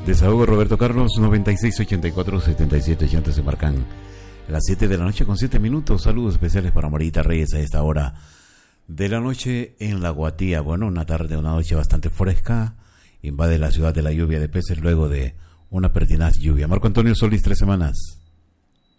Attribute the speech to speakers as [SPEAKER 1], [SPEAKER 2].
[SPEAKER 1] Desahogo Roberto Carlos, 9684-7780. Se marcan las 7 de la noche con 7 minutos. Saludos especiales para Morita Reyes a esta hora de la noche en La Guatía. Bueno, una noche bastante fresca. Invade la ciudad de la lluvia de peces luego de una pertinaz lluvia. Marco Antonio Solís, 3 semanas.